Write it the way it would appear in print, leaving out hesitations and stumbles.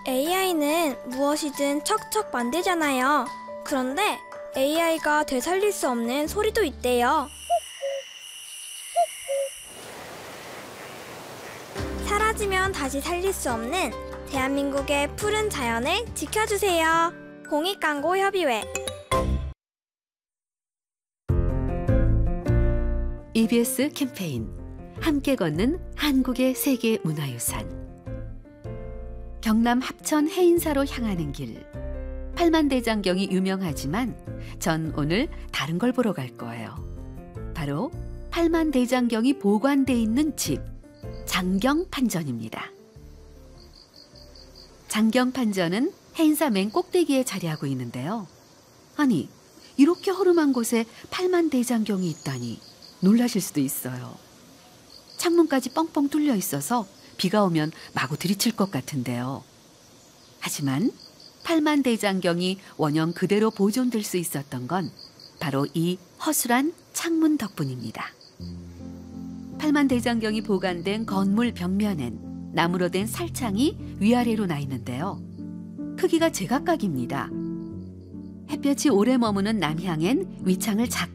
AI는 무엇이든 척척 만들잖아요. 그런데 AI가 되살릴 수 없는 소리도 있대요. 사라지면 다시 살릴 수 없는 대한민국의 푸른 자연을 지켜주세요. 공익광고협의회. EBS 캠페인 함께 걷는 한국의 세계 문화유산. 경남 합천 해인사로 향하는 길. 팔만대장경이 유명하지만 전 오늘 다른 걸 보러 갈 거예요. 바로 팔만대장경이 보관돼 있는 집, 장경판전입니다. 장경판전은 해인사 맨 꼭대기에 자리하고 있는데요. 아니, 이렇게 허름한 곳에 팔만대장경이 있다니 놀라실 수도 있어요. 창문까지 뻥뻥 뚫려 있어서 비가 오면 마구 들이칠 것 같은데요. 하지만 팔만대장경이 원형 그대로 보존될 수 있었던 건 바로 이 허술한 창문 덕분입니다. 팔만대장경이 보관된 건물 벽면엔 나무로 된 살창이 위아래로 나 있는데요. 크기가 제각각입니다. 햇볕이 오래 머무는 남향엔 위창을 작게